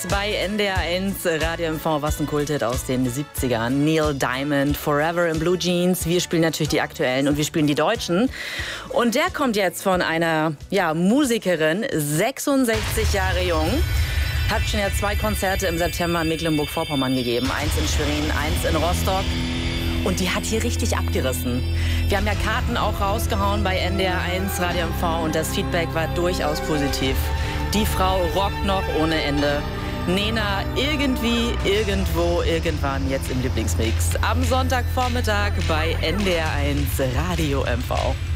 Bei NDR1 Radio MV, was ein Kulthit aus den 70ern. Neil Diamond, Forever in Blue Jeans. Wir spielen natürlich die aktuellen und wir spielen die deutschen. Und der kommt jetzt von einer Musikerin, 66 Jahre jung. Hat schon 2 Konzerte im September in Mecklenburg-Vorpommern gegeben. Eins in Schwerin, eins in Rostock. Und die hat hier richtig abgerissen. Wir haben ja Karten auch rausgehauen bei NDR1 Radio MV und das Feedback war durchaus positiv. Die Frau rockt noch ohne Ende. Nena irgendwie, irgendwo, irgendwann jetzt im Lieblingsmix. Am Sonntagvormittag bei NDR1 Radio MV.